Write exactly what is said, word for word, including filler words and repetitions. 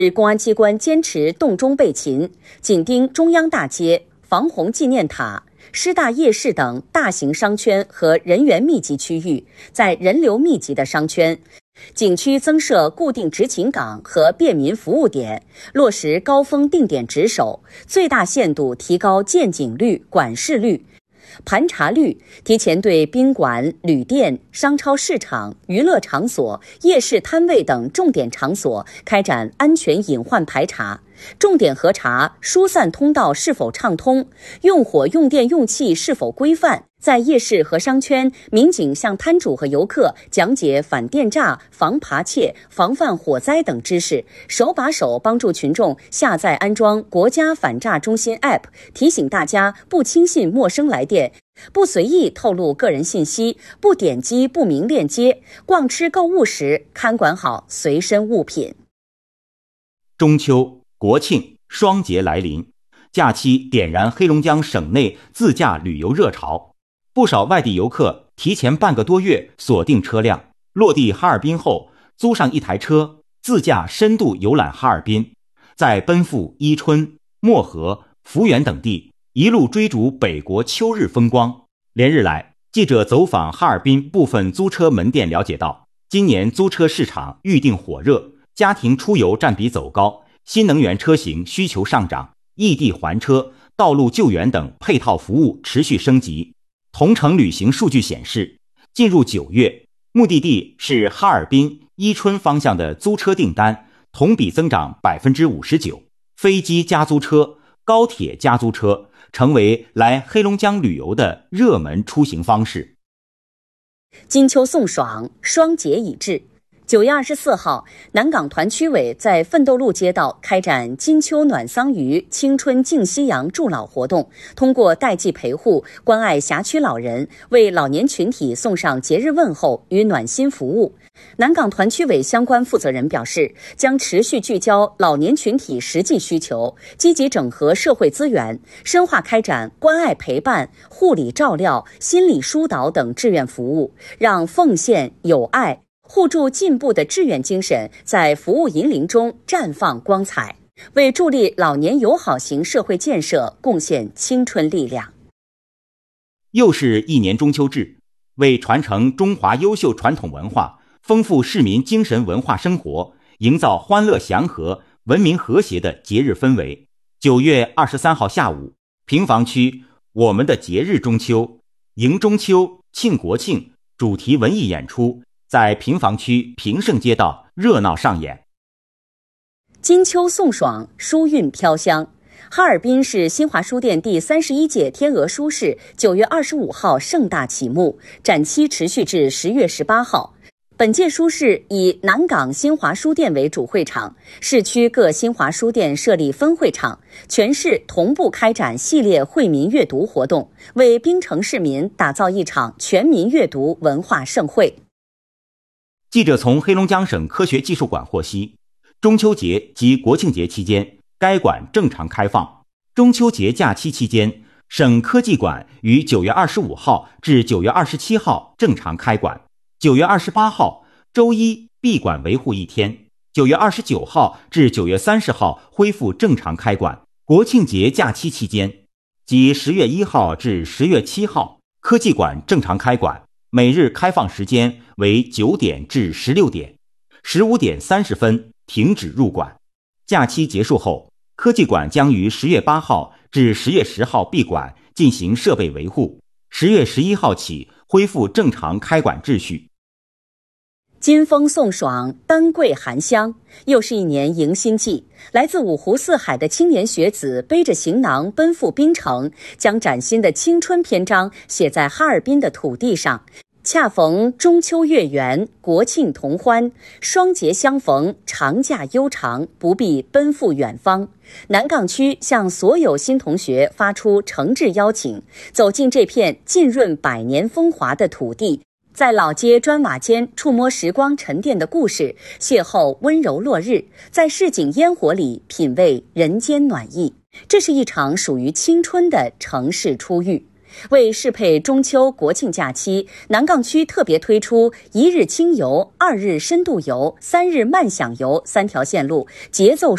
公安机关坚持洞中备勤，紧盯中央大街、防洪纪念塔、师大夜市等大型商圈和人员密集区域，在人流密集的商圈、景区增设固定执勤岗和便民服务点，落实高峰定点值守，最大限度提高见警率、管事率、盘查率，提前对宾馆、旅店、商超市场、娱乐场所、夜市摊位等重点场所开展安全隐患排查，重点核查疏散通道是否畅通，用火用电用气是否规范。在夜市和商圈，民警向摊主和游客讲解反电诈、防扒窃、防范火灾等知识，手把手帮助群众下载安装国家反诈中心 A P P， 提醒大家不轻信陌生来电，不随意透露个人信息，不点击不明链接，逛吃购物时看管好随身物品。 中秋、国庆双节来临，假期点燃黑龙江省内自驾旅游热潮。不少外地游客提前半个多月锁定车辆，落地哈尔滨后租上一台车，自驾深度游览哈尔滨，在奔赴伊春、漠河、抚远等地，一路追逐北国秋日风光。连日来，记者走访哈尔滨部分租车门店了解到，今年租车市场预定火热，家庭出游占比走高，新能源车型需求上涨，异地还车、道路救援等配套服务持续升级。同程旅行数据显示，进入九月，目的地是哈尔滨、伊春方向的租车订单同比增长 百分之五十九， 飞机加租车、高铁加租车成为来黑龙江旅游的热门出行方式。 金秋送爽，双节已至。九月二十四号，南岗团区委在奋斗路街道开展金秋暖桑榆、青春敬夕阳助老活动，通过代际陪护、关爱辖区老人，为老年群体送上节日问候与暖心服务。南岗团区委相关负责人表示，将持续聚焦老年群体实际需求，积极整合社会资源，深化开展关爱陪伴、护理照料、心理疏导等志愿服务，让奉献、友爱、互助进步的志愿精神在服务引领中绽放光彩，为助力老年友好型社会建设贡献青春力量。 又是一年中秋至，为传承中华优秀传统文化，丰富市民精神文化生活，营造欢乐祥和、文明和谐的节日氛围，九月二十三号下午，平房区我们的节日中秋、迎中秋、庆国庆主题文艺演出在平房区平盛街道热闹上演。 金秋送爽，书韵飘香。哈尔滨市新华书店第三十一届天鹅书市九月二十五号盛大启幕，展期持续至十月十八号。本届书市以南岗新华书店为主会场，市区各新华书店设立分会场，全市同步开展系列惠民阅读活动，为滨城市民打造一场全民阅读文化盛会。 记者从黑龙江省科学技术馆获悉，中秋节及国庆节期间，该馆正常开放。中秋节假期期间，省科技馆于九月二十五号至九月二十七号正常开馆。九月二十八号周一闭馆维护一天，九月二十九号至九月三十号恢复正常开馆。国庆节假期期间，即十月一号至十月七号，科技馆正常开馆，每日开放时间为九点至十六点，十五点三十分停止入馆。假期结束后，科技馆将于十月八号至十月十号闭馆进行设备维护，十月十一号起恢复正常开馆秩序。 金风送爽，丹桂含香，又是一年迎新季。来自五湖四海的青年学子背着行囊奔赴滨城，将崭新的青春篇章写在哈尔滨的土地上。恰逢中秋月圆，国庆同欢，双节相逢，长假悠长，不必奔赴远方。南岗区向所有新同学发出诚挚邀请，走进这片浸润百年风华的土地，在老街砖瓦间触摸时光沉淀的故事，邂逅温柔落日，在市井烟火里品味人间暖意。这是一场属于青春的城市初遇。 为适配中秋国庆假期，南岗区特别推出一日轻游、二日深度游、三日慢享游三条线路，节奏